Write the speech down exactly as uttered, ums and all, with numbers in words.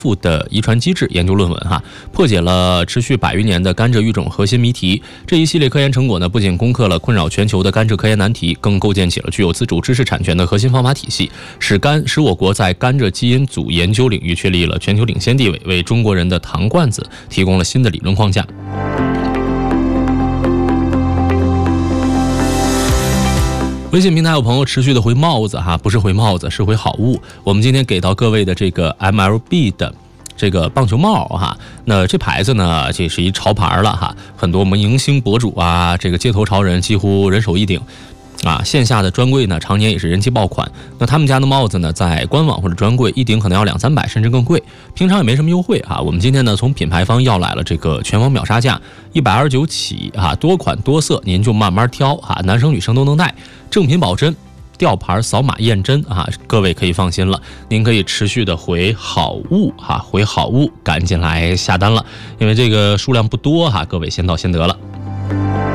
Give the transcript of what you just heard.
富的遗传机制研究论文哈，破解了持续百余年的甘蔗育种核心谜题。这一系列科研成果呢，不仅攻克了困扰全球的甘蔗科研难题，更构建起了具有自主知识产权的核心方法体系，使甘使我国在甘蔗基因组研究领域确立了全球领先地位，为中国人的糖罐子提供了新的理论框架。微信平台有朋友持续的回帽子哈，不是回帽子，是回好物。我们今天给到各位的这个 M L B 的这个棒球帽哈，那这牌子呢，这是一潮牌了哈，很多我们迎星博主啊，这个街头潮人几乎人手一顶。啊，线下的专柜呢，常年也是人气爆款。那他们家的帽子呢，在官网或者专柜一顶可能要两三百，甚至更贵。平常也没什么优惠哈。我们今天呢，从品牌方要来了这个全网秒杀价，一百二十九起啊，多款多色，您就慢慢挑哈，男生女生都能戴，正品保真。吊牌扫码验真啊，各位可以放心了。您可以持续的回好物哈，回好物，赶紧来下单了，因为这个数量不多哈，各位先到先得了。